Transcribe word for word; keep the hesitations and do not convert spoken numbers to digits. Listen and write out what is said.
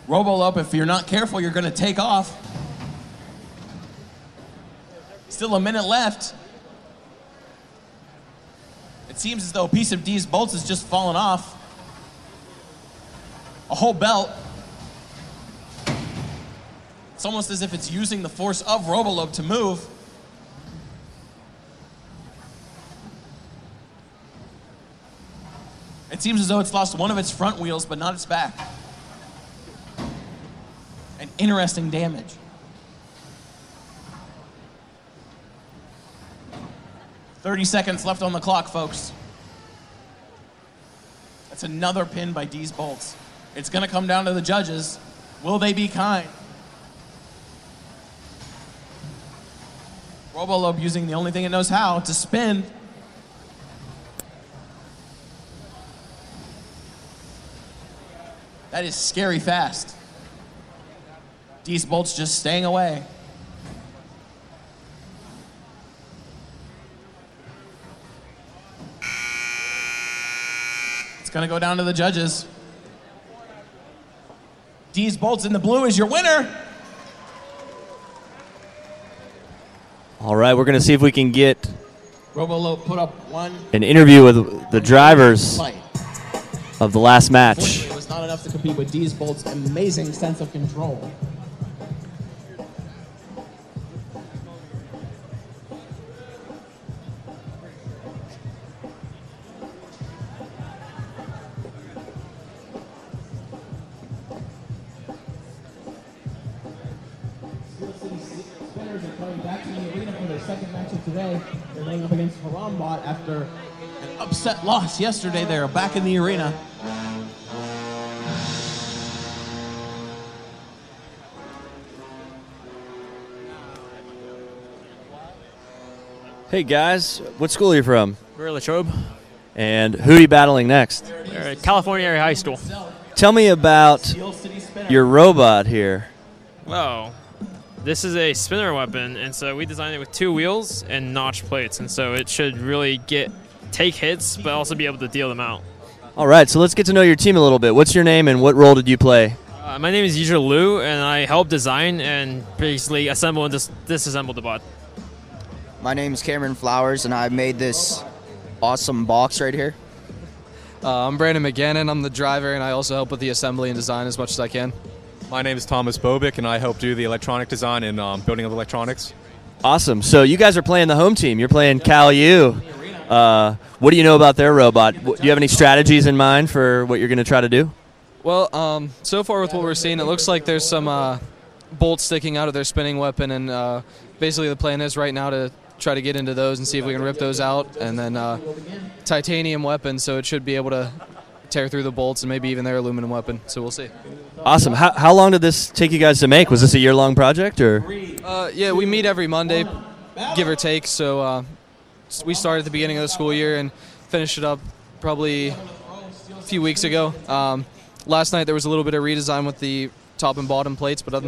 Robolope, if you're not careful, you're going to take off. Still a minute left. It seems as though a piece of D's bolts has just fallen off. A whole belt. It's almost as if it's using the force of Robolope to move. It seems as though it's lost one of its front wheels, but not its back. An interesting damage. thirty seconds left on the clock, folks. That's another pin by D's bolts. It's going to come down to the judges. Will they be kind? Robolope using the only thing it knows how to spin. That is scary fast. D's bolts just staying away. It's going to go down to the judges. D's bolts in the blue is your winner. All right, we're going to see if we can get Robolope put up one. An interview with the drivers of the last match. It was not enough to compete with D's bolts' amazing sense of control. Spinners are coming back to the arena for their second match of today. They're laying up against Harambot after an upset loss yesterday. They are back in the arena. Hey guys, what school are you from? We're at Latrobe. And who are you battling next? We're at California Area High School. Tell me about your robot here. Well, this is a spinner weapon, and so we designed it with two wheels and notch plates, and so it should really get take hits, but also be able to deal them out. All right, so let's get to know your team a little bit. What's your name and what role did you play? Uh, my name is Yuzha Liu, and I help design and basically assemble and dis disassemble the bot. My name is Cameron Flowers, and I made this awesome box right here. Uh, I'm Brandon McGannon. I'm the driver, and I also help with the assembly and design as much as I can. My name is Thomas Bobick, and I help do the electronic design and um, building of electronics. Awesome. So you guys are playing the home team. You're playing Cal U. Uh, what do you know about their robot? Do you have any strategies in mind for what you're going to try to do? Well, um, so far with what we're seeing, it looks like there's some uh, bolts sticking out of their spinning weapon, and uh, basically the plan is right now to try to get into those and see if we can rip those out, and then uh, titanium weapon, so it should be able to tear through the bolts and maybe even their aluminum weapon, so we'll see. Awesome. How, how long did this take you guys to make? Was this a year-long project? Or? Uh, yeah, we meet every Monday, give or take, so uh, we started at the beginning of the school year and finished it up probably a few weeks ago. Um, last night there was a little bit of redesign with the top and bottom plates, but other than